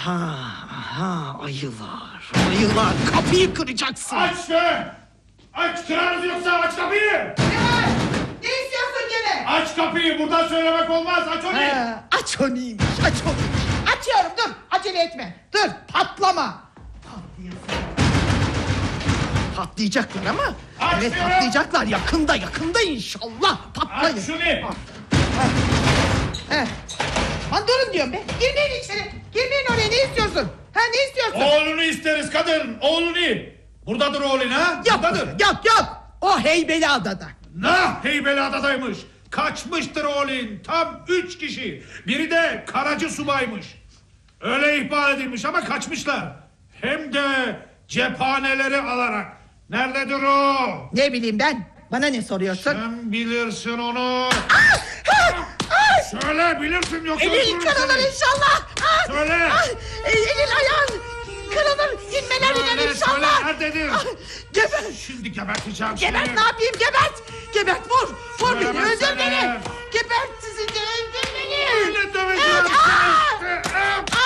Ayılar kapıyı kıracaksın. Aç be! Aç, kırarız yoksa aç kapıyı! Ne var? Ne istiyorsun gene? Aç kapıyı, buradan söylemek olmaz, aç onu! Aç oniymiş. Açıyorum, dur, acele etme. Dur, patlama. Patlayacaklar ama. Aç Evet, diyorum. patlayacaklar yakında inşallah. Patlayın. Aç şunu! Lan durun diyorum be. Girmeyin içeri. Girmeyin oraya, ne istiyorsun? Ne istiyorsun? Oğlunu isteriz kadın, oğlunu! Buradadır oğlun ha? Buradadır. Yok. O Heybeliada'da. Heybeliada'daymış. Kaçmıştır oğlun. Tam 3 kişi. Biri de Karacı subaymış. Öyle ihbar edilmiş ama kaçmışlar. Hem de cephaneleri alarak. Nerededir o? Ne bileyim ben. Bana ne soruyorsun? Sen bilirsin onu. Söyle, bilirsin yoksa Elin öldürürüm kırılır seni. inşallah. Söyle. Elin ayağın kırılır. İnmeler iner inşallah. Söyle, nerededir? Gebert. Şimdi geberteceğim Gebert, seni. ne yapayım, gebert. Gebert, vur beni, Söylemezsene. öldür beni. Gebert sizi de öldür beni. Öyle döveceğim seni.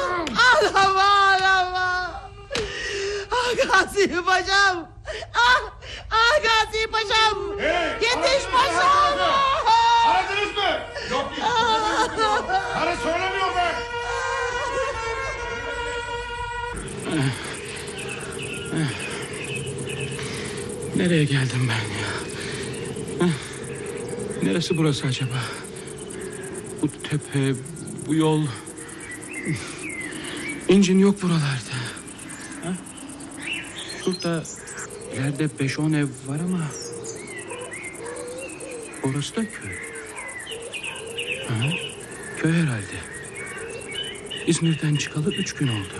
Aman. Gazi Paşam. Gazi Paşam. Yetiş paşam. Aradınız mı? Yok. Karı söylemiyor be. Nereye geldim ben ya? Neresi burası acaba? Bu tepe, bu yol... İncin yok buralarda. Şurada ileride 5-10 ev var ama... Orası da köy. Köy herhalde. İzmir'den çıkalı 3 gün oldu.